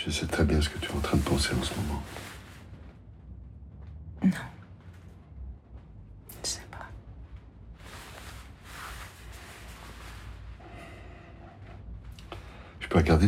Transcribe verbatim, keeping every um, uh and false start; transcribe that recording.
Je sais très bien ce que tu es en train de penser en ce moment. Non. Je sais pas. Je peux regarder dans le placard ?